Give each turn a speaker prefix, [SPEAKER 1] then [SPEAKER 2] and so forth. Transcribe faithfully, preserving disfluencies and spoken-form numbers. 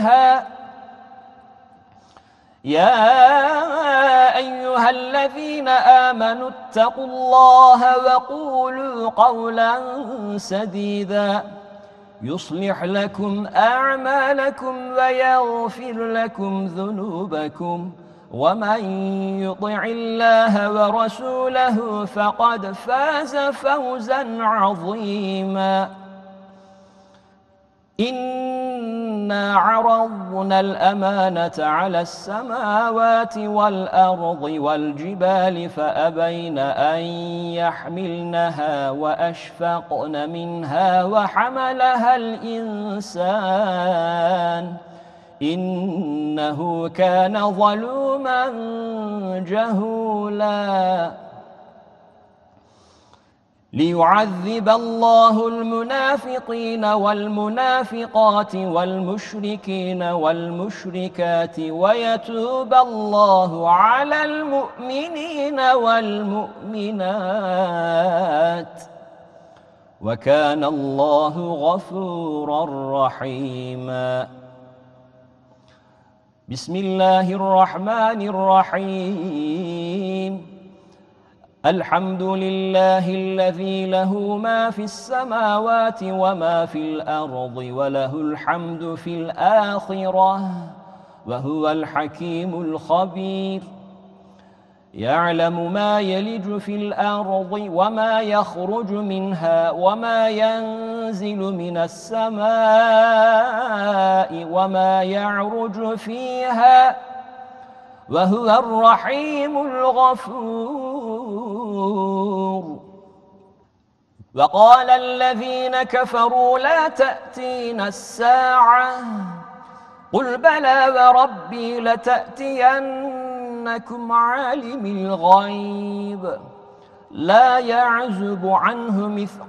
[SPEAKER 1] يا أيها الذين آمنوا اتقوا الله وقولوا قولا سديدا يصلح لكم أعمالكم ويغفر لكم ذنوبكم ومن يطع الله ورسوله فقد فاز فوزا عظيما. إنا عرضنا الأمانة على السماوات والأرض والجبال فأبين أن يحملنها وأشفقن منها وحملها الإنسان إنه كان ظلوما جهولا. ليعذب الله المنافقين والمنافقات والمشركين والمشركات ويتوب الله على المؤمنين والمؤمنات وكان الله غفورا رحيما. بسم الله الرحمن الرحيم. الحمد لله الذي له ما في السماوات وما في الأرض وله الحمد في الآخرة وهو الحكيم الخبير. يعلم ما يلج في الأرض وما يخرج منها وما ينزل من السماء وما يعرج فيها وهو الرحيم الغفور. وقال الذين كفروا لا تأتينا الساعة قل بلى وربي لتأتينكم عالم الغيب لا يعزب عنه مثقال